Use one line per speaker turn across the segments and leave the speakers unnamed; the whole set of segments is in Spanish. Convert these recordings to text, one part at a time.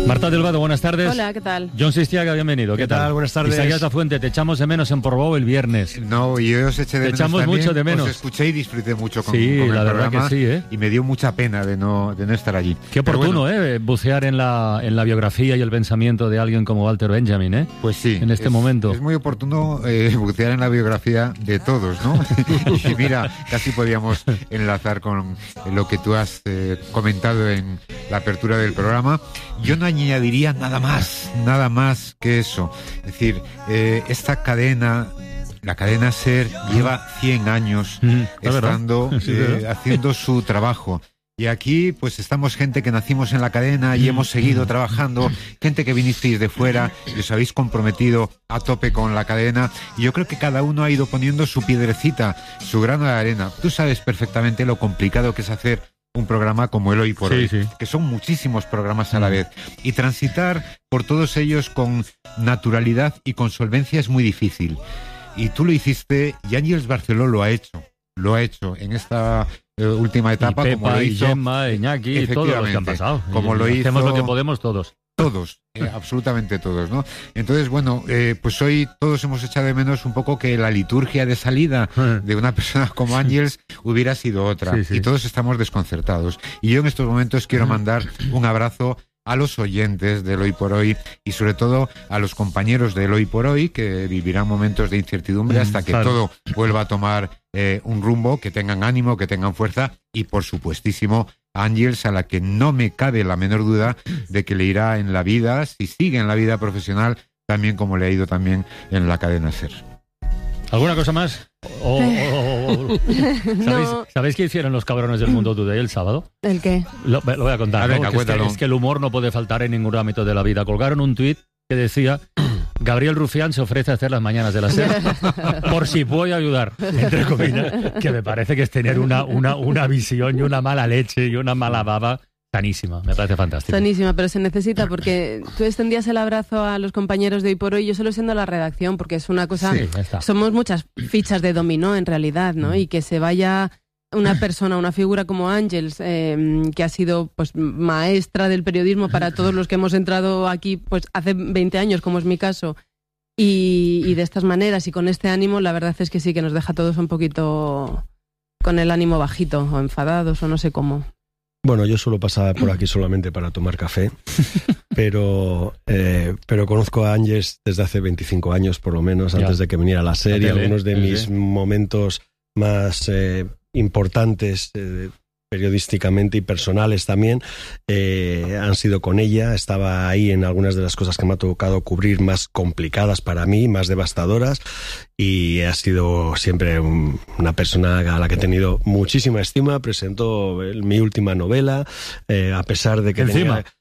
Marta del Vado, buenas tardes.
Hola, ¿qué tal?
John Sistiaga, bienvenido.
¿Qué tal? Buenas tardes.
Isaías Lafuente, te echamos de menos en Portbou el viernes.
No, y yo os eché de menos
echamos
también.
Mucho de menos.
Os escuché y disfruté mucho con
sí,
el
la
programa.
verdad que sí, ¿eh?
Y me dio mucha pena de no estar allí.
Qué oportuno,
bueno,
bucear en la biografía y el pensamiento de alguien como Walter Benjamin, ¿eh?
Pues sí.
En este momento.
Es muy oportuno bucear en la biografía de todos, ¿no? Y mira, casi podíamos enlazar con lo que tú has comentado en la apertura del programa. Yo no añadiría nada más que eso. Es decir, esta cadena, la cadena SER, lleva 100 años estando haciendo su trabajo. Y aquí pues estamos gente que nacimos en la cadena y hemos seguido trabajando, gente que vinisteis de fuera y os habéis comprometido a tope con la cadena, y yo creo que cada uno ha ido poniendo su piedrecita, su grano de arena. Tú sabes perfectamente lo complicado que es hacer un programa como el Hoy por Hoy, que son muchísimos programas a la vez, y transitar por todos ellos con naturalidad y con solvencia es muy difícil. Y tú lo hiciste, y Ángeles Barceló lo ha hecho en esta última etapa,
y Pepa,
como lo hizo,
y Gemma, Iñaki, y todos los que han pasado.
Como lo hizo,
hacemos lo que podemos todos.
Todos, absolutamente todos, ¿no? Entonces, bueno, pues hoy todos hemos echado de menos un poco que la liturgia de salida de una persona como Ángeles hubiera sido otra. Y todos estamos desconcertados. Y yo en estos momentos quiero mandar un abrazo a los oyentes del Hoy por Hoy y sobre todo a los compañeros del Hoy por Hoy, que vivirán momentos de incertidumbre hasta que todo vuelva a tomar un rumbo, que tengan ánimo, que tengan fuerza, y por supuestísimo a Ángeles, a la que no me cabe la menor duda de que le irá en la vida, si sigue en la vida profesional, también como le ha ido también en la cadena SER.
¿Alguna cosa más? ¿Sabéis qué hicieron los cabrones del Mundo Today el sábado?
¿El qué?
Lo voy a contar.
Venga,
es que el humor no puede faltar en ningún ámbito de la vida. Colgaron un tuit que decía: Gabriel Rufián se ofrece a hacer las mañanas de la SER por si puedo ayudar, entre comillas, que me parece que es tener una visión y una mala leche y una mala baba sanísima. Me parece fantástico.
Sanísima, pero se necesita, porque tú extendías el abrazo a los compañeros de Hoy por Hoy, yo solo siendo la redacción, porque es una cosa...
Sí,
somos muchas fichas de dominó en realidad, ¿no? Y que se vaya una persona, una figura como Ángeles, que ha sido pues maestra del periodismo para todos los que hemos entrado aquí pues hace 20 años, como es mi caso, y de estas maneras y con este ánimo, la verdad es que sí que nos deja a todos un poquito con el ánimo bajito, o enfadados, o no sé cómo.
Bueno, yo suelo pasar por aquí solamente para tomar café, pero conozco a Ángeles desde hace 25 años, por lo menos, antes de que viniera la serie. Algunos de mis momentos más importantes periodísticamente y personales también han sido con ella. Estaba ahí en algunas de las cosas que me ha tocado cubrir más complicadas para mí, más devastadoras, y ha sido siempre una persona a la que he tenido muchísima estima. Presentó mi última novela, a pesar de que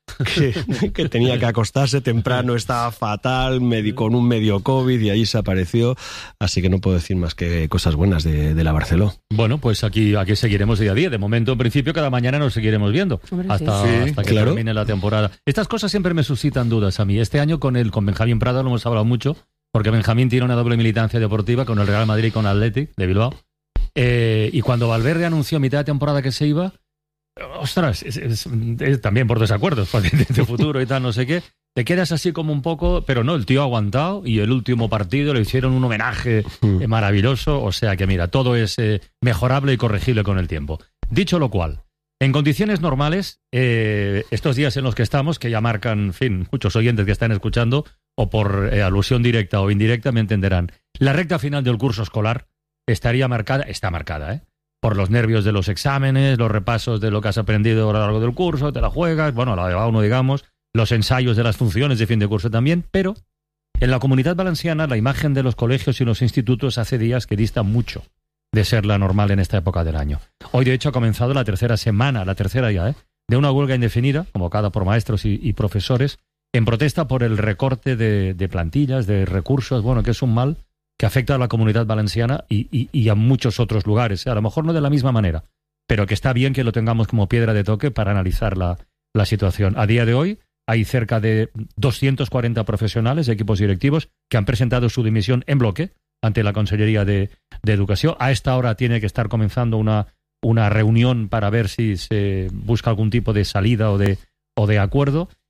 tenía que acostarse temprano, estaba fatal, con un medio COVID, y allí se apareció. Así que no puedo decir más que cosas buenas de la Barceló.
Bueno, pues aquí seguiremos día a día. De momento, en principio, cada mañana nos seguiremos viendo hasta que termine la temporada. Estas cosas siempre me suscitan dudas a mí. Este año con Benjamín Prado lo hemos hablado mucho, porque Benjamín tiene una doble militancia deportiva con el Real Madrid y con Athletic de Bilbao. Y cuando Valverde anunció a mitad de temporada que se iba, ostras, es también por desacuerdos de futuro y tal, no sé qué, te quedas así como un poco, pero no, el tío ha aguantado, y el último partido le hicieron un homenaje maravilloso. O sea que mira, todo es mejorable y corregible con el tiempo. Dicho lo cual, en condiciones normales, estos días en los que estamos, que ya marcan, en fin, muchos oyentes que están escuchando, o por alusión directa o indirecta, me entenderán, la recta final del curso escolar está marcada, por los nervios de los exámenes, los repasos de lo que has aprendido a lo largo del curso, te la juegas, bueno, la de uno, digamos, los ensayos de las funciones de fin de curso también, pero en la Comunitat Valenciana la imagen de los colegios y los institutos hace días que dista mucho de ser la normal en esta época del año. Hoy, de hecho, ha comenzado la tercera ya, de una huelga indefinida, convocada por maestros y profesores, en protesta por el recorte de plantillas, de recursos, bueno, que es un mal que afecta a la Comunidad Valenciana y a muchos otros lugares. A lo mejor no de la misma manera, pero que está bien que lo tengamos como piedra de toque para analizar la situación. A día de hoy hay cerca de 240 profesionales, equipos directivos, que han presentado su dimisión en bloque ante la Consellería de Educación. A esta hora tiene que estar comenzando una reunión para ver si se busca algún tipo de salida o de acuerdo.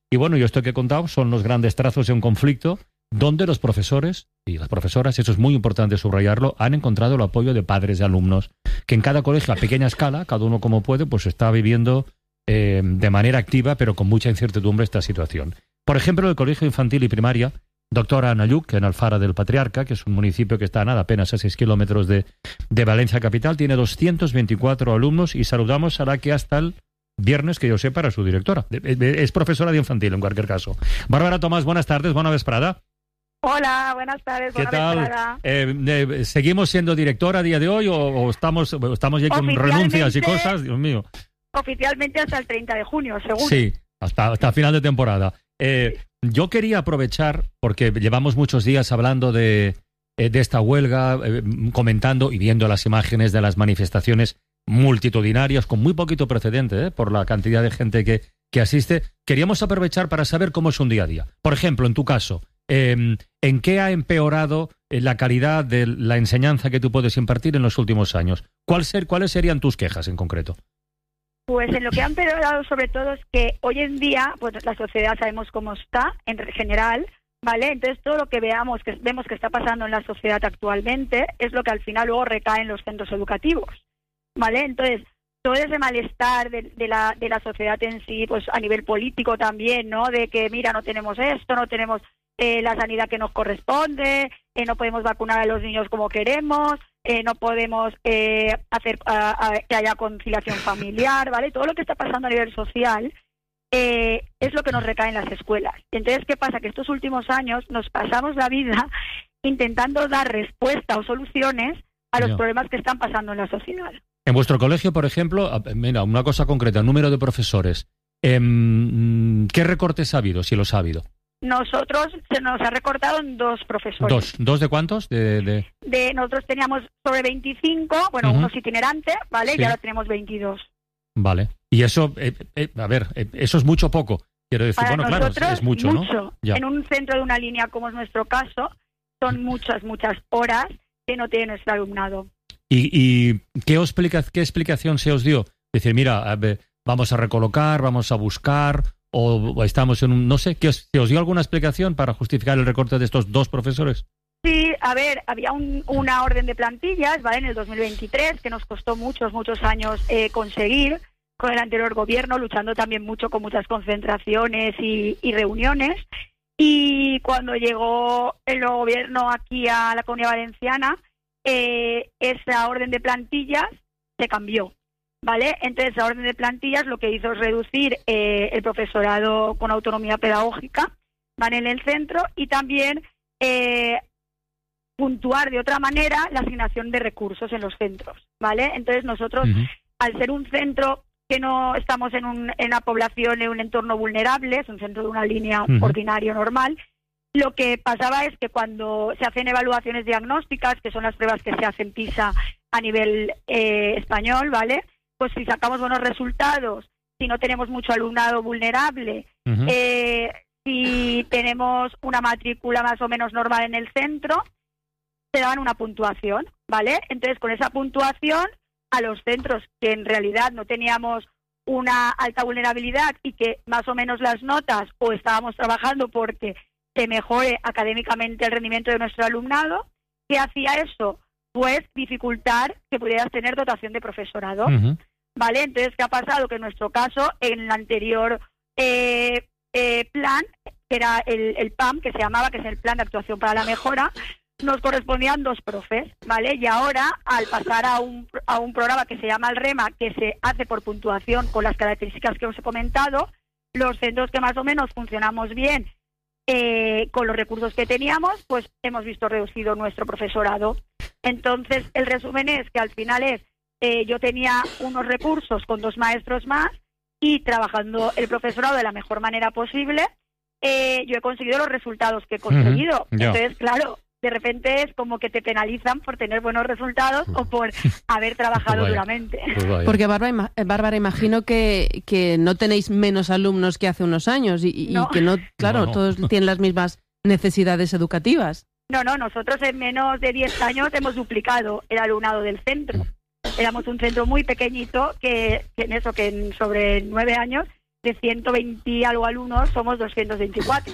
Y bueno, yo esto que he contado son los grandes trazos de un conflicto donde los profesores y las profesoras, eso es muy importante subrayarlo, han encontrado el apoyo de padres de alumnos, que en cada colegio a pequeña escala, cada uno como puede, pues está viviendo de manera activa, pero con mucha incertidumbre esta situación. Por ejemplo, el Colegio Infantil y Primaria Doctora Anayuc, en Alfara del Patriarca, que es un municipio que está a nada, apenas a 6 kilómetros de Valencia capital, tiene 224 alumnos y saludamos a la que hasta el viernes, que yo sepa, era su directora. Es profesora de infantil, en cualquier caso. Bárbara Tomás, buenas tardes, buena vesprada.
Hola, buenas tardes,
¿Qué tal? ¿Seguimos siendo directora a día de hoy o estamos ya con renuncias y cosas? Dios mío.
Oficialmente hasta el 30 de junio, seguro.
Sí, hasta final de temporada. Yo quería aprovechar, porque llevamos muchos días hablando de esta huelga, comentando y viendo las imágenes de las manifestaciones multitudinarias, con muy poquito precedente, por la cantidad de gente que asiste. Queríamos aprovechar para saber cómo es un día a día. Por ejemplo, en tu caso, ¿en qué ha empeorado la calidad de la enseñanza que tú puedes impartir en los últimos años? ¿Cuáles serían tus quejas en concreto?
Pues en lo que han empeorado sobre todo es que hoy en día, pues la sociedad sabemos cómo está en general, ¿vale? Entonces todo lo que vemos que está pasando en la sociedad actualmente es lo que al final luego recae en los centros educativos, ¿vale? Entonces todo ese malestar de la sociedad en sí, pues a nivel político también, ¿no? De que mira, no tenemos esto, no tenemos la sanidad que nos corresponde, no podemos vacunar a los niños como queremos, no podemos hacer que haya conciliación familiar, ¿vale? Todo lo que está pasando a nivel social es lo que nos recae en las escuelas. Entonces, ¿qué pasa? Que estos últimos años nos pasamos la vida intentando dar respuesta o soluciones a los problemas que están pasando en la sociedad.
En vuestro colegio, por ejemplo, mira, una cosa concreta, el número de profesores. ¿Qué recortes ha habido, si los ha habido?
Nosotros se nos ha recortado en 2 profesores.
¿Dos de cuántos?
Nosotros teníamos sobre 25, bueno, unos itinerantes, ¿vale? Sí. Y ahora tenemos 22.
Vale. Y eso, eso es mucho o poco. Quiero decir,
para
bueno, claro, es mucho, ¿no? Ya.
En un centro de una línea, como es nuestro caso, son muchas horas que no tiene nuestro alumnado.
¿Y qué explicación se os dio? Decir, mira, vamos a recolocar, vamos a buscar, o estamos en un... No sé, ¿se os dio alguna explicación para justificar el recorte de estos 2 profesores?
Sí, a ver, había una orden de plantillas, ¿vale? En el 2023, que nos costó muchos años conseguir con el anterior gobierno, luchando también mucho con muchas concentraciones y reuniones. Y cuando llegó el nuevo gobierno aquí a la Comunidad Valenciana, esa orden de plantillas se cambió, ¿vale? Entonces, la orden de plantillas lo que hizo es reducir el profesorado con autonomía pedagógica, ¿vale? En el centro, y también puntuar de otra manera la asignación de recursos en los centros, ¿vale? Entonces, nosotros, al ser un centro que no estamos en una población, en un entorno vulnerable, es un centro de una línea ordinario normal, lo que pasaba es que cuando se hacen evaluaciones diagnósticas, que son las pruebas que se hacen PISA a nivel español, ¿vale? Pues si sacamos buenos resultados, si no tenemos mucho alumnado vulnerable, si tenemos una matrícula más o menos normal en el centro, se daban una puntuación, ¿vale? Entonces, con esa puntuación, a los centros que en realidad no teníamos una alta vulnerabilidad y que más o menos las notas, o estábamos trabajando porque se mejore académicamente el rendimiento de nuestro alumnado, ¿qué hacía eso? Pues dificultar que pudieras tener dotación de profesorado, ¿vale? Entonces, ¿qué ha pasado? Que en nuestro caso, en el anterior plan, que era el PAM, que se llamaba, que es el Plan de Actuación para la Mejora, nos correspondían 2 profes, ¿vale? Y ahora, al pasar a un programa que se llama el REMA, que se hace por puntuación con las características que os he comentado, los centros que más o menos funcionamos bien, con los recursos que teníamos, pues hemos visto reducido nuestro profesorado. Entonces, el resumen es que al final yo tenía unos recursos con 2 maestros más y trabajando el profesorado de la mejor manera posible, yo he conseguido los resultados que he conseguido. Entonces, claro, de repente es como que te penalizan por tener buenos resultados o por haber trabajado duramente.
Porque, Bárbara, imagino que no tenéis menos alumnos que hace unos años y no. Que no, claro, todos tienen las mismas necesidades educativas.
No, nosotros en menos de 10 años hemos duplicado el alumnado del centro. Éramos un centro muy pequeñito que en sobre 9 años de 120 y algo alumnos somos 224.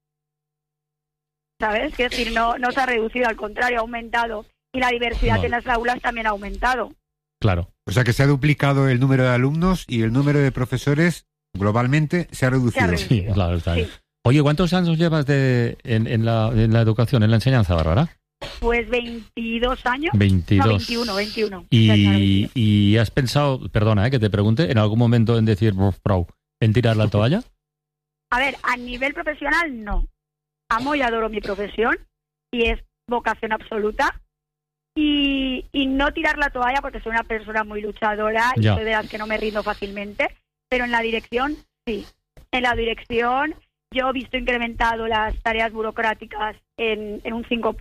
¿Sabes? Es decir, no se ha reducido, al contrario, ha aumentado. Y la diversidad en las aulas también ha aumentado.
Claro.
O sea que se ha duplicado el número de alumnos y el número de profesores globalmente se ha reducido.
Sí, claro, está bien. Oye, ¿cuántos años llevas en la educación, en la enseñanza, Bárbara?
Pues 22 años.
22.
No, 21.
¿Y has pensado, perdona que te pregunte, en algún momento en decir, en tirar la toalla?
A ver, a nivel profesional no. Amo y adoro mi profesión y es vocación absoluta. Y no tirar la toalla porque soy una persona muy luchadora y soy de las que no me rindo fácilmente, pero en la dirección sí. En la dirección yo he visto incrementado las tareas burocráticas en un 5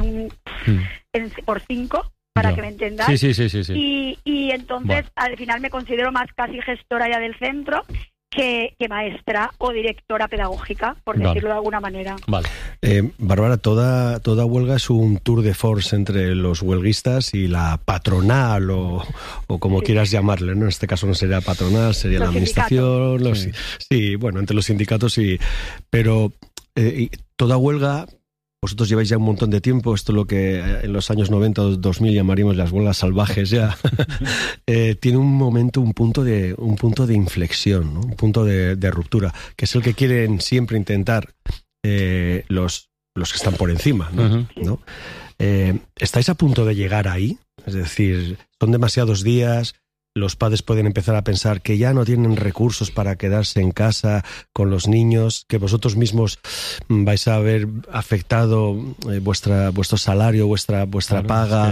por 5, para que me entendáis.
Sí.
Y entonces al final me considero más casi gestora ya del centro que maestra o directora pedagógica, por decirlo de alguna manera.
Vale.
Bárbara, toda huelga es un tour de force entre los huelguistas y la patronal o como quieras llamarle, ¿no? En este caso no sería patronal, sería la administración. Entre los sindicatos pero toda huelga. Vosotros lleváis ya un montón de tiempo, esto es lo que en los años 90 o 2000 llamaríamos las huelgas salvajes ya. Tiene un punto de inflexión, ¿no? Un punto de ruptura, que es el que quieren siempre intentar los que están por encima, ¿no? ¿No? ¿Estáis a punto de llegar ahí? Es decir, son demasiados días. Los padres pueden empezar a pensar que ya no tienen recursos para quedarse en casa con los niños, que vosotros mismos vais a haber afectado vuestro salario, vuestra paga.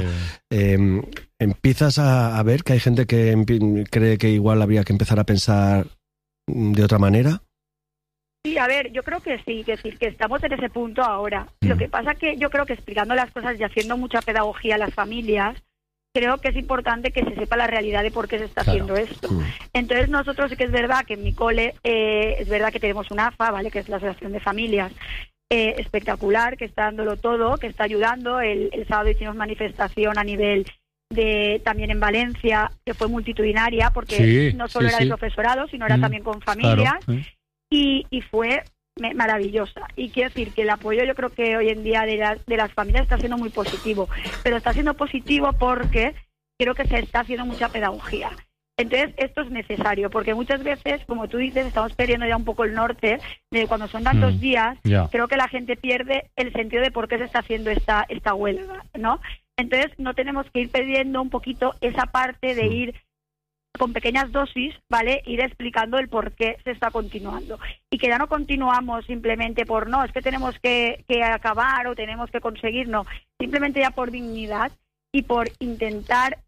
Empiezas a ver que hay gente que cree que igual habría que empezar a pensar de otra manera.
Sí, a ver, yo creo que sí, que estamos en ese punto ahora. Lo que pasa que yo creo que explicando las cosas y haciendo mucha pedagogía a las familias, creo que es importante que se sepa la realidad de por qué se está haciendo esto. Entonces nosotros sí que es verdad que en mi cole es verdad que tenemos una AFA, ¿vale? Que es la Asociación de Familias, espectacular, que está dándolo todo, que está ayudando. El sábado hicimos manifestación a nivel también en Valencia, que fue multitudinaria, porque no solo era de profesorado, sino era también con familias, y fue maravillosa. Y quiero decir que el apoyo, yo creo que hoy en día de las familias está siendo muy positivo, pero está siendo positivo porque creo que se está haciendo mucha pedagogía. Entonces esto es necesario, porque muchas veces, como tú dices, estamos perdiendo ya un poco el norte de cuando son tantos días. Creo que la gente pierde el sentido de por qué se está haciendo esta huelga, ¿no? Entonces no tenemos que ir perdiendo un poquito esa parte de ir con pequeñas dosis, ¿vale? Ir explicando el por qué se está continuando. Y que ya no continuamos simplemente por, es que tenemos que acabar o tenemos que conseguir, no. Simplemente ya por dignidad y por intentar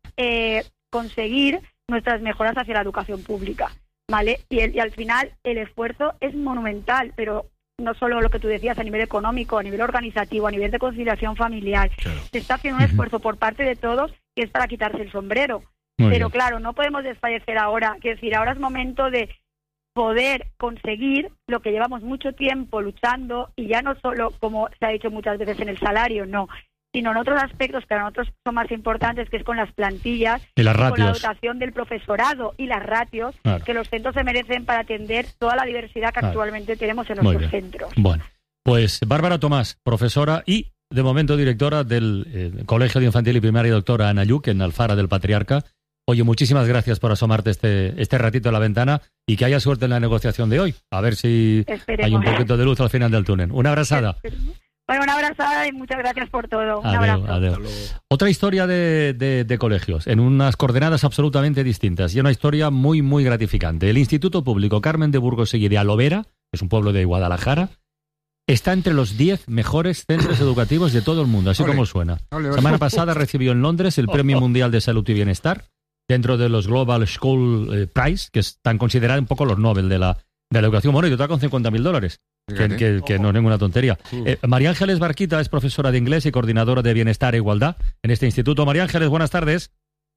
conseguir nuestras mejoras hacia la educación pública, ¿vale? Y al final el esfuerzo es monumental, pero no solo lo que tú decías a nivel económico, a nivel organizativo, a nivel de conciliación familiar. Se está haciendo un esfuerzo por parte de todos que es para quitarse el sombrero. Pero claro, no podemos desfallecer ahora. Quiero decir, ahora es momento de poder conseguir lo que llevamos mucho tiempo luchando, y ya no solo, como se ha dicho muchas veces, en el salario, no, sino en otros aspectos que para nosotros son más importantes, que es con las plantillas,
y las ratios,
con la dotación del profesorado y las ratios que los centros se merecen para atender toda la diversidad que actualmente tenemos en nuestros centros.
Bueno, pues Bárbara Tomás, profesora y de momento directora del Colegio de Infantil y Primaria Doctora Ana Lluch en Alfara del Patriarca. Oye, muchísimas gracias por asomarte este ratito a la ventana y que haya suerte en la negociación de hoy. A ver si hay un poquito de luz al final del túnel. Una abrazada.
Bueno, una abrazada y muchas gracias por todo. Un
abrazo. Otra historia de colegios, en unas coordenadas absolutamente distintas y una historia muy, muy gratificante. El Instituto Público Carmen de Burgosegui de Alovera, que es un pueblo de Guadalajara, está entre los 10 mejores centros educativos de todo el mundo, así como suena. La semana pasada recibió en Londres el Premio Mundial de Salud y Bienestar, dentro de los Global School Prize, que están considerados un poco los Nobel de la educación. Bueno, y otra con $50.000, que no es ninguna tontería. María Ángeles Barquita es profesora de inglés y coordinadora de Bienestar e Igualdad en este instituto. María Ángeles, buenas tardes.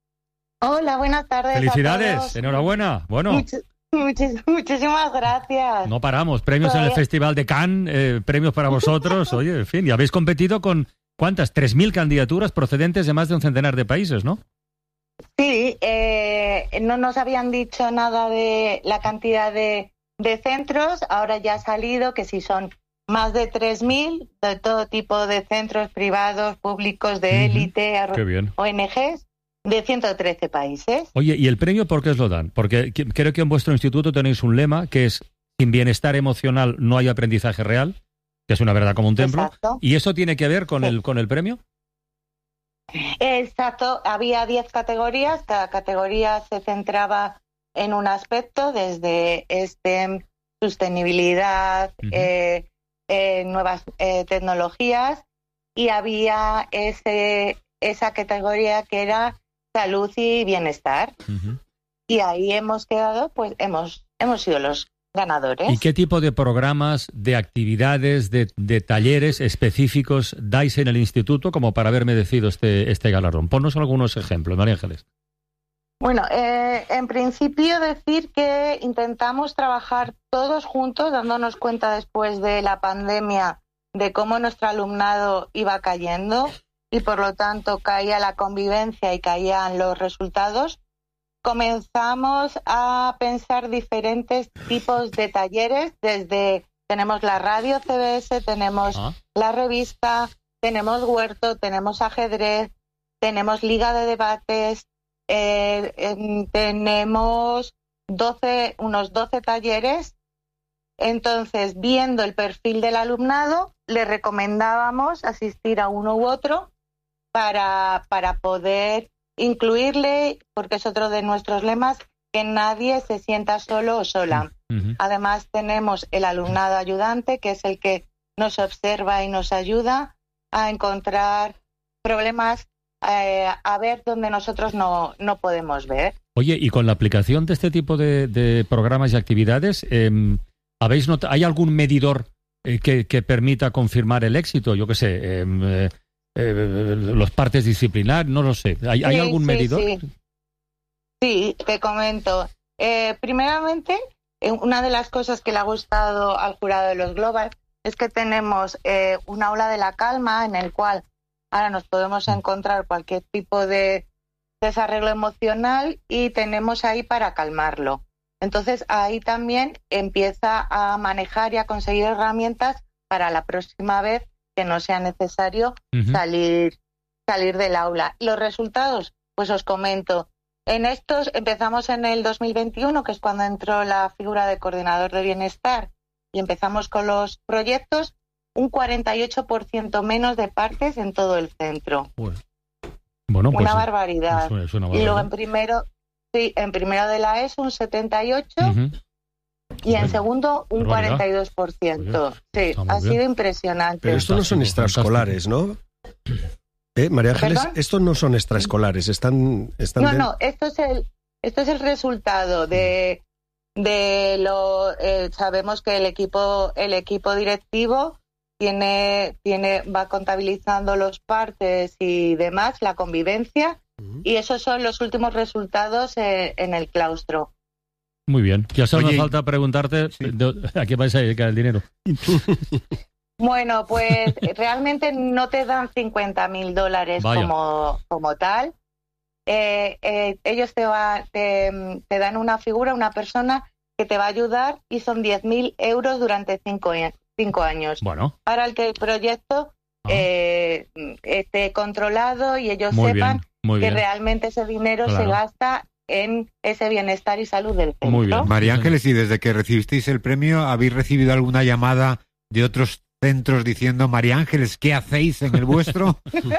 Hola, buenas tardes.
Felicidades, enhorabuena. Bueno,
muchísimas gracias.
No paramos, premios en el Festival de Cannes, premios para vosotros. Oye, en fin, y habéis competido con, ¿cuántas? 3.000 candidaturas procedentes de más de un centenar de países, ¿no?
Sí, no nos habían dicho nada de la cantidad de de centros, ahora ya ha salido que si son más de 3.000 de todo tipo de centros privados, públicos, de élite, ONGs, de 113 países.
Oye, ¿y el premio por qué os lo dan? Porque creo que en vuestro instituto tenéis un lema que es: sin bienestar emocional no hay aprendizaje real, que es una verdad como un templo.
Exacto.
¿Y eso tiene que ver con el premio?
Exacto, había 10 categorías, cada categoría se centraba en un aspecto, desde STEM, sostenibilidad, nuevas tecnologías, y había esa categoría que era salud y bienestar. Y ahí hemos quedado, pues hemos sido los ganadores.
¿Y qué tipo de programas, de actividades, de talleres específicos dais en el instituto como para haber merecido este galardón? Ponnos algunos ejemplos, María Ángeles.
Bueno, en principio decir que intentamos trabajar todos juntos, dándonos cuenta después de la pandemia de cómo nuestro alumnado iba cayendo y por lo tanto caía la convivencia y caían los resultados. Comenzamos a pensar diferentes tipos de talleres, tenemos la radio CBS, tenemos la revista, tenemos huerto, tenemos ajedrez, tenemos liga de debates, tenemos unos 12 talleres. Entonces, viendo el perfil del alumnado, le recomendábamos asistir a uno u otro para poder incluirle, porque es otro de nuestros lemas, que nadie se sienta solo o sola. Además, tenemos el alumnado ayudante, que es el que nos observa y nos ayuda a encontrar problemas, a ver donde nosotros no podemos ver.
Oye, y con la aplicación de este tipo de programas y actividades, ¿hay algún medidor que permita confirmar el éxito? Yo qué sé, los partes disciplinarios, no lo sé. ¿Hay algún medidor?
Sí, te comento. Primeramente, una de las cosas que le ha gustado al jurado de los Global es que tenemos un aula de la calma en el cual ahora nos podemos encontrar cualquier tipo de desarreglo emocional y tenemos ahí para calmarlo. Entonces ahí también empieza a manejar y a conseguir herramientas para la próxima vez que no sea necesario salir del aula. Los resultados, pues os comento. En estos empezamos en el 2021, que es cuando entró la figura de coordinador de bienestar, y empezamos con los proyectos, un 48% menos de partes en todo el centro.
Bueno, pues
una barbaridad.
Es una barbaridad.
Y luego en primero de la ESO un 78%, y en segundo un 42%. Sí, ha sido impresionante.
Pero estos no son extraescolares, ¿no? María Ángeles,
¿Perdón?
estos no son extraescolares, están
No, esto es el resultado de lo sabemos que el equipo directivo va contabilizando los partes y demás, la convivencia, y esos son los últimos resultados en el claustro.
Muy bien. Ya solo nos falta preguntarte a qué vais a dedicar el dinero.
Bueno, pues realmente no te dan $50,000 como tal. Ellos te dan una figura, una persona que te va a ayudar, y son 10.000 euros durante 5 años.
Bueno.
Para el que el proyecto esté controlado y ellos sepan que realmente ese dinero se gasta en ese bienestar y salud del centro.
Muy bien.
María Ángeles, y desde que recibisteis el premio, ¿habéis recibido alguna llamada de otros centros diciendo: María Ángeles, ¿qué hacéis en el vuestro?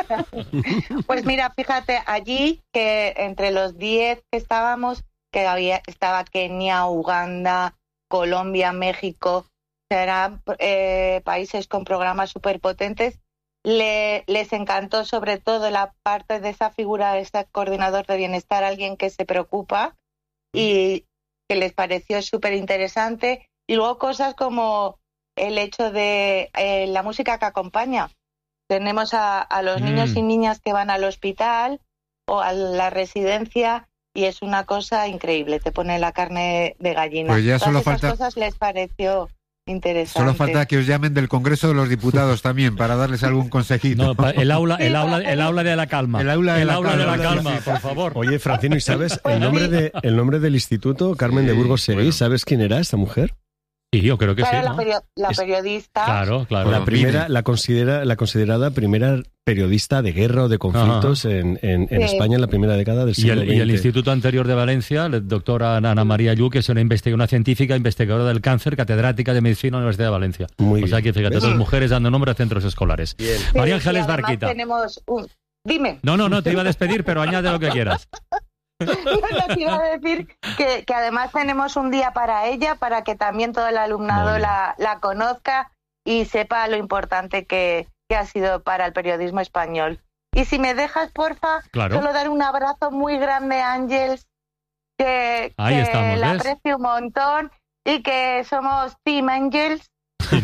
Pues mira, fíjate, allí que entre los 10 que estábamos, estaba Kenia, Uganda, Colombia, México, eran países con programas súper potentes. Les encantó sobre todo la parte de esa figura, de ese coordinador de bienestar, alguien que se preocupa, y que les pareció súper interesante. Y luego cosas como el hecho de la música que acompaña. Tenemos a los niños y niñas que van al hospital o a la residencia, y es una cosa increíble, te pone la carne de gallina.
Pues ya
Todas esas cosas les pareció interesante.
Solo falta que os llamen del Congreso de los Diputados también para darles algún consejito.
No, el aula de la calma.
El aula de la calma,
por favor.
Oye, Francino, ¿y sabes el nombre del instituto? Carmen de Burgos Seguí, ¿sabes quién era esta mujer?
Sí, yo creo que
claro,
sí, ¿no?
La periodista.
Claro.
La considerada primera periodista de guerra o de conflictos en España en la primera década del siglo XX.
Y el Instituto Anterior de Valencia, la doctora Ana María Lluc, que es una científica investigadora del cáncer, catedrática de medicina en la Universidad de Valencia.
Muy
o sea que fíjate, dos mujeres dando nombre a centros escolares.
Bien.
María Ángeles Barquita.
Tenemos Dime.
No, te iba a despedir, pero añade lo que quieras.
Te iba a decir que además tenemos un día para ella, para que también todo el alumnado la conozca y sepa lo importante que ha sido para el periodismo español. Y si me dejas, porfa, solo dar un abrazo muy grande a Ángeles, que la aprecio un montón y que somos Team Ángeles.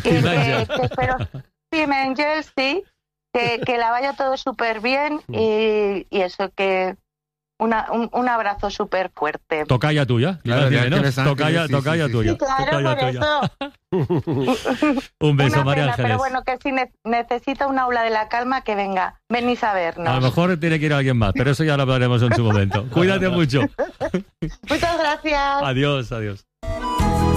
Team Ángeles, sí, que la vaya todo súper bien y eso, que un abrazo súper fuerte.
Tocaya tuya.
Claro,
Tocaya tuya.
Sí, claro, por eso.
Un beso, María Ángeles.
Pero bueno, que si necesita un aula de la calma, que venís a vernos.
A lo mejor tiene que ir alguien más, pero eso ya lo hablaremos en su momento. Cuídate mucho.
Muchas gracias.
Adiós.